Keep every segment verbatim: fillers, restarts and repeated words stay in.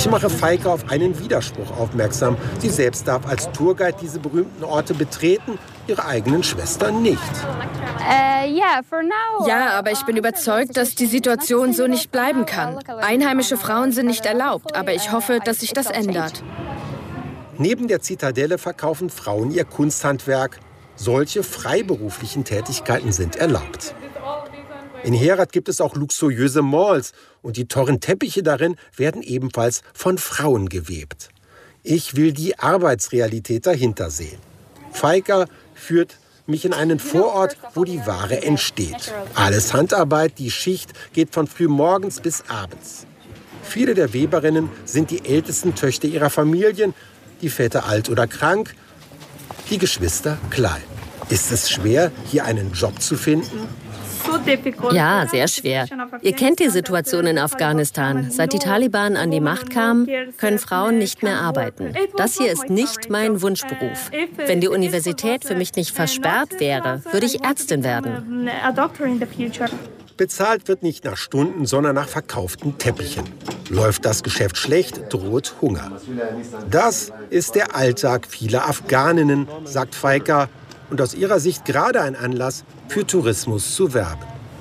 Ich mache Feike auf einen Widerspruch aufmerksam. Sie selbst darf als Tourguide diese berühmten Orte betreten, ihre eigenen Schwestern nicht. Ja, aber ich bin überzeugt, dass die Situation so nicht bleiben kann. Einheimische Frauen sind nicht erlaubt, aber ich hoffe, dass sich das ändert. Neben der Zitadelle verkaufen Frauen ihr Kunsthandwerk. Solche freiberuflichen Tätigkeiten sind erlaubt. In Herat gibt es auch luxuriöse Malls und die teuren Teppiche darin werden ebenfalls von Frauen gewebt. Ich will die Arbeitsrealität dahinter sehen. Feike führt mich in einen Vorort, wo die Ware entsteht. Alles Handarbeit, die Schicht geht von frühmorgens bis abends. Viele der Weberinnen sind die ältesten Töchter ihrer Familien, die Väter alt oder krank, die Geschwister klein. Ist es schwer, hier einen Job zu finden? Ja, sehr schwer. Ihr kennt die Situation in Afghanistan. Seit die Taliban an die Macht kamen, können Frauen nicht mehr arbeiten. Das hier ist nicht mein Wunschberuf. Wenn die Universität für mich nicht versperrt wäre, würde ich Ärztin werden. Bezahlt wird nicht nach Stunden, sondern nach verkauften Teppichen. Läuft das Geschäft schlecht, droht Hunger. Das ist der Alltag vieler Afghaninnen, sagt Feike. Und aus ihrer Sicht gerade ein Anlass, für Tourismus zu werben.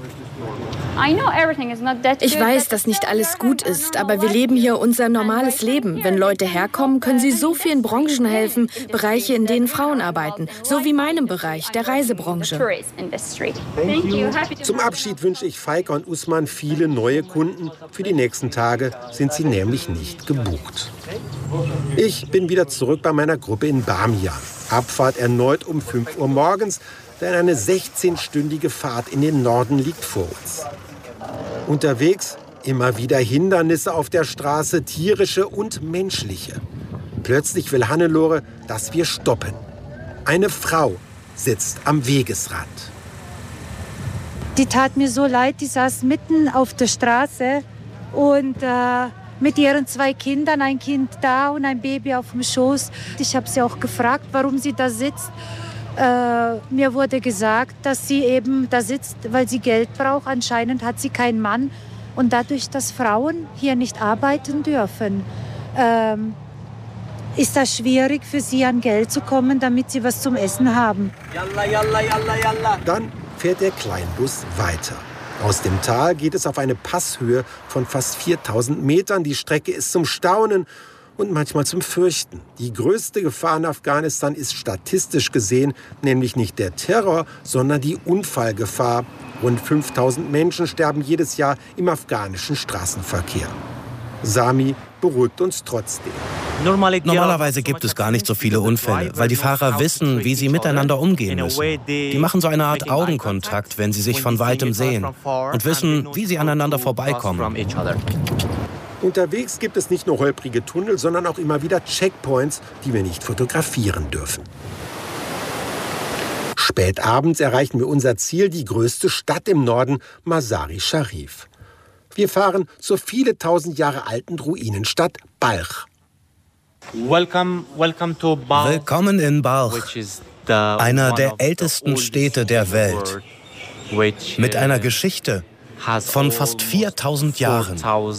Ich weiß, dass nicht alles gut ist, aber wir leben hier unser normales Leben. Wenn Leute herkommen, können sie so vielen Branchen helfen, Bereiche, in denen Frauen arbeiten, so wie meinem Bereich, der Reisebranche. Zum Abschied wünsche ich Feike und Usman viele neue Kunden. Für die nächsten Tage sind sie nämlich nicht gebucht. Ich bin wieder zurück bei meiner Gruppe in Bamiyan. Abfahrt erneut um fünf Uhr morgens, denn eine sechzehnstündige Fahrt in den Norden liegt vor uns. Unterwegs immer wieder Hindernisse auf der Straße, tierische und menschliche. Plötzlich will Hannelore, dass wir stoppen. Eine Frau sitzt am Wegesrand. Die tat mir so leid, die saß mitten auf der Straße und äh, mit ihren zwei Kindern, ein Kind da und ein Baby auf dem Schoß. Ich habe sie auch gefragt, warum sie da sitzt. Äh, mir wurde gesagt, dass sie eben da sitzt, weil sie Geld braucht. Anscheinend hat sie keinen Mann. Und dadurch, dass Frauen hier nicht arbeiten dürfen, ähm, ist das schwierig für sie, an Geld zu kommen, damit sie was zum Essen haben. Yalla, yalla, yalla, yalla. Dann fährt der Kleinbus weiter. Aus dem Tal geht es auf eine Passhöhe von fast viertausend Metern. Die Strecke ist zum Staunen und manchmal zum Fürchten. Die größte Gefahr in Afghanistan ist statistisch gesehen nämlich nicht der Terror, sondern die Unfallgefahr. Rund fünftausend Menschen sterben jedes Jahr im afghanischen Straßenverkehr. Sami beruhigt uns trotzdem. Normalerweise gibt es gar nicht so viele Unfälle, weil die Fahrer wissen, wie sie miteinander umgehen müssen. Die machen so eine Art Augenkontakt, wenn sie sich von weitem sehen und wissen, wie sie aneinander vorbeikommen. Unterwegs gibt es nicht nur holprige Tunnel, sondern auch immer wieder Checkpoints, die wir nicht fotografieren dürfen. Spät abends erreichen wir unser Ziel, die größte Stadt im Norden, Mazar-i Sharif. Wir fahren zur viele tausend Jahre alten Ruinenstadt Balch. Willkommen in Balch, einer der ältesten Städte der Welt, mit einer Geschichte von fast viertausend Jahren.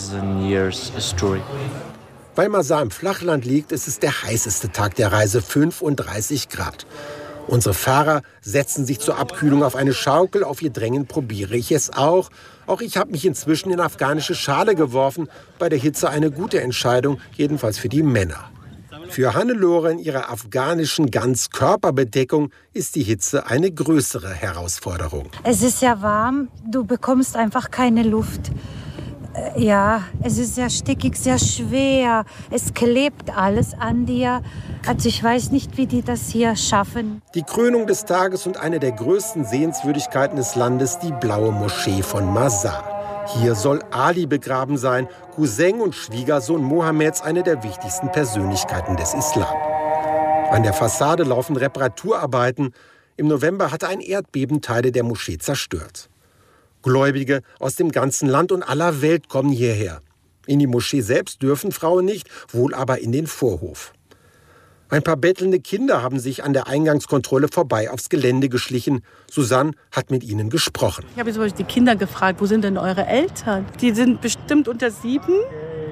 Weil Mazar im Flachland liegt, ist es der heißeste Tag der Reise, fünfunddreißig Grad. Unsere Fahrer setzen sich zur Abkühlung auf eine Schaukel. Auf ihr Drängen probiere ich es auch. Auch ich habe mich inzwischen in afghanische Schale geworfen. Bei der Hitze eine gute Entscheidung, jedenfalls für die Männer. Für Hannelore in ihrer afghanischen Ganzkörperbedeckung ist die Hitze eine größere Herausforderung. Es ist sehr warm, du bekommst einfach keine Luft. Ja, es ist sehr stickig, sehr schwer. Es klebt alles an dir. Also ich weiß nicht, wie die das hier schaffen. Die Krönung des Tages und eine der größten Sehenswürdigkeiten des Landes, die Blaue Moschee von Mazar. Hier soll Ali begraben sein, Cousin und Schwiegersohn Mohammeds, eine der wichtigsten Persönlichkeiten des Islam. An der Fassade laufen Reparaturarbeiten. Im November hatte ein Erdbeben Teile der Moschee zerstört. Gläubige aus dem ganzen Land und aller Welt kommen hierher. In die Moschee selbst dürfen Frauen nicht, wohl aber in den Vorhof. Ein paar bettelnde Kinder haben sich an der Eingangskontrolle vorbei aufs Gelände geschlichen. Susanne hat mit ihnen gesprochen. Ich habe jetzt die Kinder gefragt, wo sind denn eure Eltern? Die sind bestimmt unter sieben.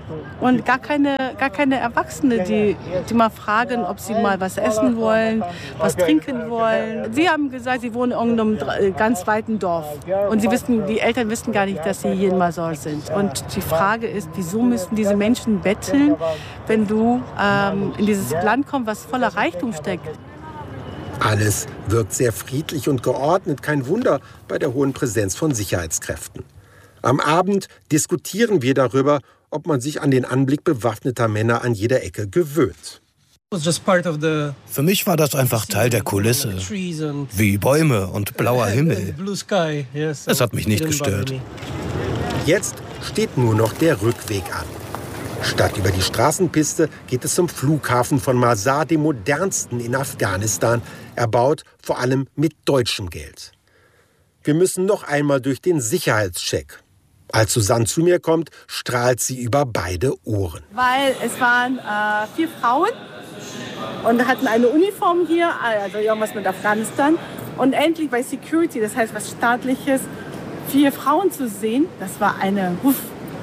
Und gar keine, gar keine Erwachsene, die, die mal fragen, ob sie mal was essen wollen, was trinken wollen. Sie haben gesagt, sie wohnen in irgendeinem ganz weiten Dorf. Und sie wissen, die Eltern wissen gar nicht, dass sie hier in Masol sind. Und die Frage ist, wieso müssen diese Menschen betteln, wenn du ähm, in dieses Land kommst, was voller Reichtum steckt? Alles wirkt sehr friedlich und geordnet. Kein Wunder bei der hohen Präsenz von Sicherheitskräften. Am Abend diskutieren wir darüber, ob man sich an den Anblick bewaffneter Männer an jeder Ecke gewöhnt. Für mich war das einfach Teil der Kulisse, wie Bäume und blauer Himmel. Es hat mich nicht gestört. Jetzt steht nur noch der Rückweg an. Statt über die Straßenpiste geht es zum Flughafen von Masar, dem modernsten in Afghanistan, erbaut vor allem mit deutschem Geld. Wir müssen noch einmal durch den Sicherheitscheck. Als Susanne zu mir kommt, strahlt sie über beide Ohren. Weil es waren äh, vier Frauen und hatten eine Uniform hier, also irgendwas mit Afghanistan. Und endlich bei Security, das heißt was Staatliches, vier Frauen zu sehen, das war eine Uff.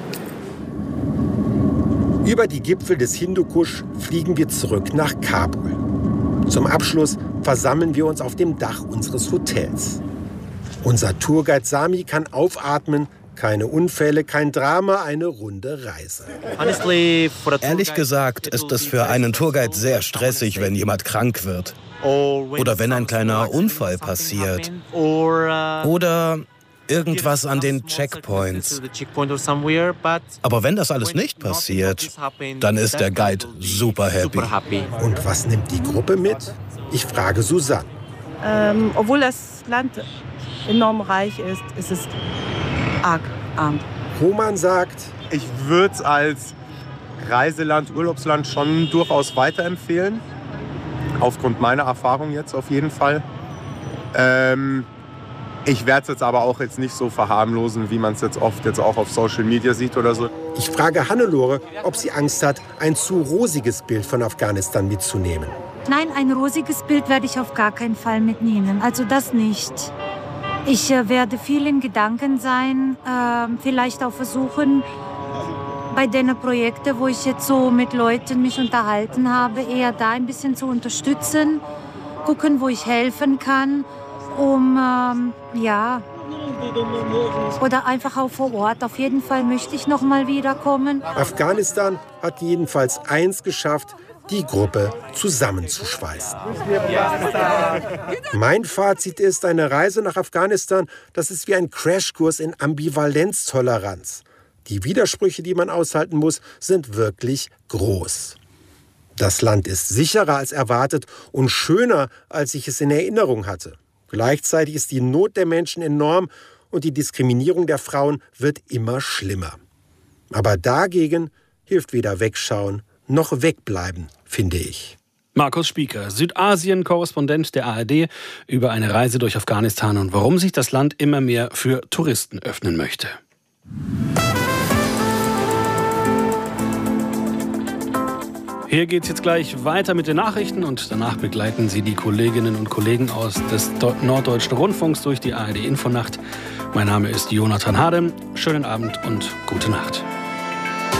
Über die Gipfel des Hindukusch fliegen wir zurück nach Kabul. Zum Abschluss versammeln wir uns auf dem Dach unseres Hotels. Unser Tourguide Sami kann aufatmen. Keine Unfälle, kein Drama, eine runde Reise. Ehrlich gesagt ist es für einen Tourguide sehr stressig, wenn jemand krank wird. Oder wenn ein kleiner Unfall passiert. Oder irgendwas an den Checkpoints. Aber wenn das alles nicht passiert, dann ist der Guide super happy. Und was nimmt die Gruppe mit? Ich frage Susanne. Ähm, obwohl das Land enorm reich ist, ist es arg arm. Roman sagt, ich würde es als Reiseland, Urlaubsland schon durchaus weiterempfehlen. Aufgrund meiner Erfahrung jetzt auf jeden Fall. Ähm, ich werde es jetzt aber auch jetzt nicht so verharmlosen, wie man es jetzt oft jetzt auch auf Social Media sieht oder so. Ich frage Hannelore, ob sie Angst hat, ein zu rosiges Bild von Afghanistan mitzunehmen. Nein, ein rosiges Bild werde ich auf gar keinen Fall mitnehmen. Also das nicht. Ich äh, werde viel in Gedanken sein, äh, vielleicht auch versuchen, bei den Projekten, wo ich jetzt so mit Leuten mich unterhalten habe, eher da ein bisschen zu unterstützen, gucken, wo ich helfen kann, um, ähm, ja, oder einfach auch vor Ort. Auf jeden Fall möchte ich noch mal wiederkommen. Afghanistan hat jedenfalls eins geschafft, die Gruppe zusammenzuschweißen. Mein Fazit ist, eine Reise nach Afghanistan, das ist wie ein Crashkurs in Ambivalenztoleranz. Die Widersprüche, die man aushalten muss, sind wirklich groß. Das Land ist sicherer als erwartet und schöner, als ich es in Erinnerung hatte. Gleichzeitig ist die Not der Menschen enorm und die Diskriminierung der Frauen wird immer schlimmer. Aber dagegen hilft weder Wegschauen noch Wegbleiben, finde ich. Markus Spieker, Südasien-Korrespondent der A R D, über eine Reise durch Afghanistan und warum sich das Land immer mehr für Touristen öffnen möchte. Hier geht's jetzt gleich weiter mit den Nachrichten und danach begleiten Sie die Kolleginnen und Kollegen aus des Norddeutschen Rundfunks durch die A R D Infonacht. Mein Name ist Jonathan Hadem. Schönen Abend und gute Nacht.